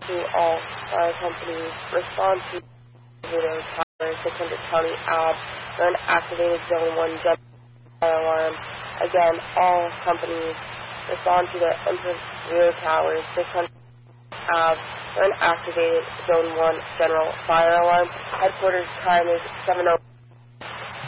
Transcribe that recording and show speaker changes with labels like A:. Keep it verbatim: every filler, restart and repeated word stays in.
A: to all fire companies. Respond to Zero Tower, six hundred County Ave. Learn activated Zone one general fire alarm. Again, all companies respond to the Empress Zero Tower, six hundred Ave. Learn activated Zone one general fire alarm. Headquarters time is seven oh.